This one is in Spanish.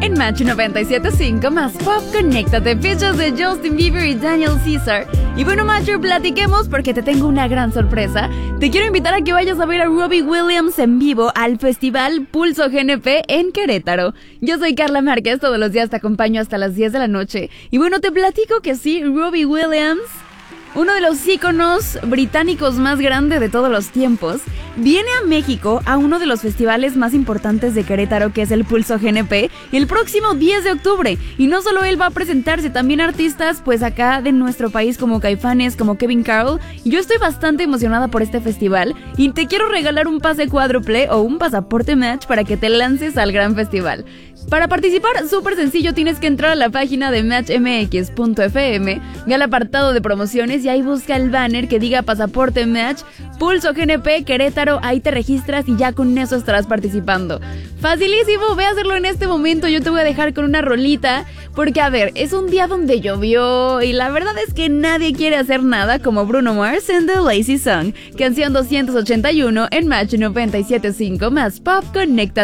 En Match 97.5 más pop, conéctate, fechas de Justin Bieber y Daniel Caesar. Y bueno, Macho, platiquemos porque te tengo una gran sorpresa. Te quiero invitar a que vayas a ver a Robbie Williams en vivo al Festival Pulso GNP en Querétaro. Yo soy Carla Márquez, todos los días te acompaño hasta las 10 de la noche. Y bueno, te platico que sí, Robbie Williams, uno de los íconos británicos más grandes de todos los tiempos, viene a México a uno de los festivales más importantes de Querétaro, que es el Pulso GNP, el próximo 10 de octubre. Y no solo él va a presentarse, también artistas pues acá de nuestro país como Caifanes, como Kevin Carroll. Yo estoy bastante emocionada por este festival y te quiero regalar un pase cuádruple o un pasaporte Match para que te lances al gran festival. Para participar, súper sencillo, tienes que entrar a la página de matchmx.fm, ve al apartado de promociones y ahí busca el banner que diga Pasaporte Match, Pulso GNP, Querétaro, ahí te registras y ya con eso estarás participando. Facilísimo, ve a hacerlo en este momento, yo te voy a dejar con una rolita, porque a ver, es un día donde llovió y la verdad es que nadie quiere hacer nada como Bruno Mars en The Lazy Song, canción 281 en Match 97.5 más pop, conéctate.